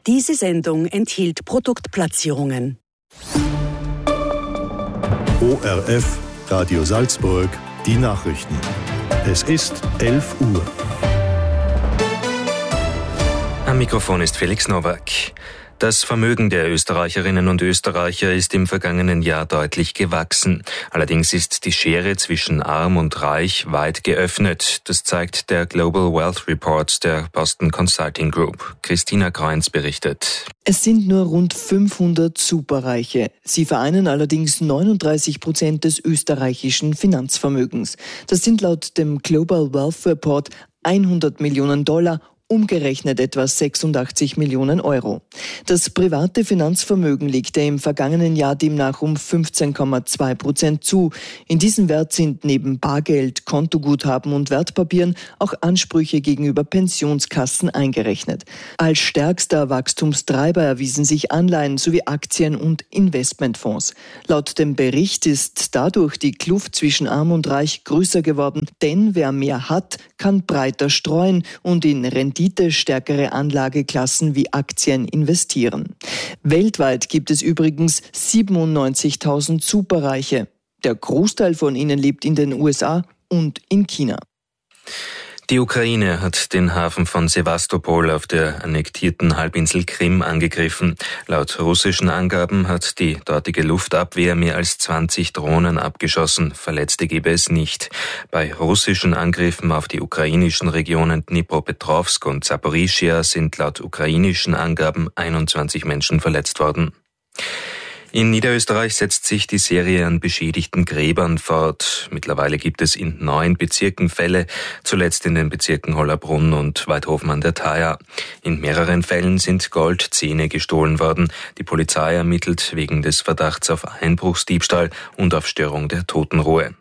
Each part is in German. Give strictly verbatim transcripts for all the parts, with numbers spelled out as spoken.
Diese Sendung enthielt Produktplatzierungen. O R F, Radio Salzburg, die Nachrichten. Es ist elf Uhr. Am Mikrofon ist Felix Nowak. Das Vermögen der Österreicherinnen und Österreicher ist im vergangenen Jahr deutlich gewachsen. Allerdings ist die Schere zwischen Arm und Reich weit geöffnet. Das zeigt der Global Wealth Report der Boston Consulting Group. Christina Kreunz berichtet. Es sind nur rund fünfhundert Superreiche. Sie vereinen allerdings neununddreißig Prozent des österreichischen Finanzvermögens. Das sind laut dem Global Wealth Report hundert Millionen Dollar, umgerechnet etwa sechsundachtzig Millionen Euro. Das private Finanzvermögen legte im vergangenen Jahr demnach um fünfzehn Komma zwei Prozent zu. In diesem Wert sind neben Bargeld, Kontoguthaben und Wertpapieren auch Ansprüche gegenüber Pensionskassen eingerechnet. Als stärkster Wachstumstreiber erwiesen sich Anleihen sowie Aktien und Investmentfonds. Laut dem Bericht ist dadurch die Kluft zwischen Arm und Reich größer geworden, denn wer mehr hat, kann breiter streuen und in Rendite stärkere Anlageklassen wie Aktien investieren. Weltweit gibt es übrigens siebenundneunzigtausend Superreiche. Der Großteil von ihnen lebt in den U S A und in China. Die Ukraine hat den Hafen von Sewastopol auf der annektierten Halbinsel Krim angegriffen. Laut russischen Angaben hat die dortige Luftabwehr mehr als zwanzig Drohnen abgeschossen. Verletzte gebe es nicht. Bei russischen Angriffen auf die ukrainischen Regionen Dnipropetrovsk und Saporischschja sind laut ukrainischen Angaben einundzwanzig Menschen verletzt worden. In Niederösterreich setzt sich die Serie an beschädigten Gräbern fort. Mittlerweile gibt es in neun Bezirken Fälle, zuletzt in den Bezirken Hollabrunn und Weidhofen an der Thaya. In mehreren Fällen sind Goldzähne gestohlen worden. Die Polizei ermittelt wegen des Verdachts auf Einbruchsdiebstahl und auf Störung der Totenruhe.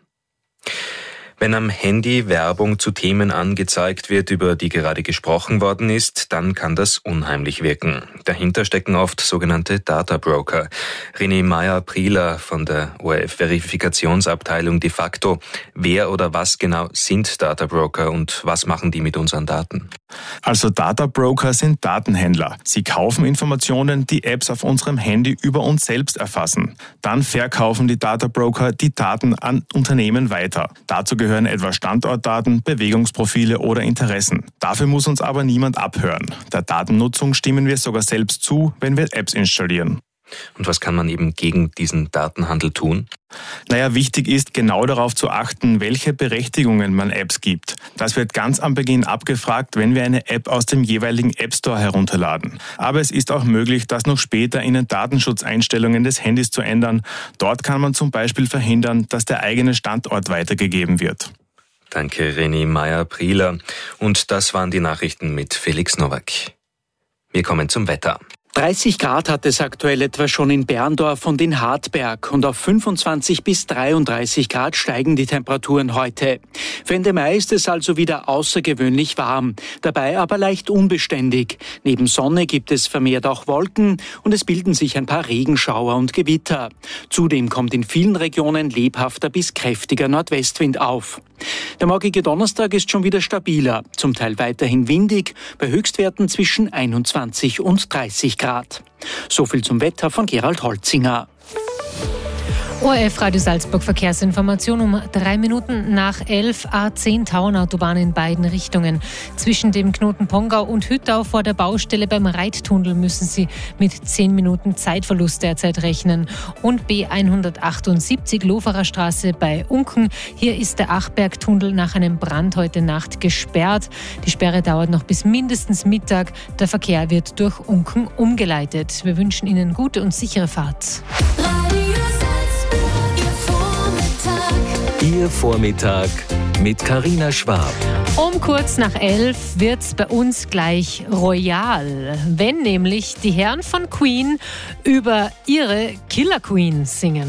Wenn am Handy Werbung zu Themen angezeigt wird, über die gerade gesprochen worden ist, dann kann das unheimlich wirken. Dahinter stecken oft sogenannte Data Broker. René Meyer-Prieler von der O R F-Verifikationsabteilung de facto. Wer oder was genau sind Data Broker und was machen die mit unseren Daten? Also Data Broker sind Datenhändler. Sie kaufen Informationen, die Apps auf unserem Handy über uns selbst erfassen. Dann verkaufen die Data Broker die Daten an Unternehmen weiter. Dazu gehören etwa Standortdaten, Bewegungsprofile oder Interessen. Dafür muss uns aber niemand abhören. Der Datennutzung stimmen wir sogar selbst zu, wenn wir Apps installieren. Und was kann man eben gegen diesen Datenhandel tun? Naja, wichtig ist, genau darauf zu achten, welche Berechtigungen man Apps gibt. Das wird ganz am Beginn abgefragt, wenn wir eine App aus dem jeweiligen App Store herunterladen. Aber es ist auch möglich, das noch später in den Datenschutzeinstellungen des Handys zu ändern. Dort kann man zum Beispiel verhindern, dass der eigene Standort weitergegeben wird. Danke, René Meyer-Prieler. Und das waren die Nachrichten mit Felix Nowak. Wir kommen zum Wetter. dreißig Grad hat es aktuell etwa schon in Berndorf und in Hartberg und auf fünfundzwanzig bis dreiunddreißig Grad steigen die Temperaturen heute. Für Ende Mai ist es also wieder außergewöhnlich warm, dabei aber leicht unbeständig. Neben Sonne gibt es vermehrt auch Wolken und es bilden sich ein paar Regenschauer und Gewitter. Zudem kommt in vielen Regionen lebhafter bis kräftiger Nordwestwind auf. Der morgige Donnerstag ist schon wieder stabiler, zum Teil weiterhin windig, bei Höchstwerten zwischen einundzwanzig und dreißig Grad. So viel zum Wetter von Gerald Holzinger. O R F Radio Salzburg Verkehrsinformation um drei Minuten nach elf. A zehn Tauernautobahn in beiden Richtungen. Zwischen dem Knoten Pongau und Hüttau vor der Baustelle beim Reittunnel müssen Sie mit zehn Minuten Zeitverlust derzeit rechnen. Und B hundertachtundsiebzig Loferer Straße bei Unken. Hier ist der Achbergtunnel nach einem Brand heute Nacht gesperrt. Die Sperre dauert noch bis mindestens Mittag. Der Verkehr wird durch Unken umgeleitet. Wir wünschen Ihnen gute und sichere Fahrt. Ihr Vormittag mit Carina Schwab. Um kurz nach elf wird's bei uns gleich royal, wenn nämlich die Herren von Queen über ihre Killer Queen singen.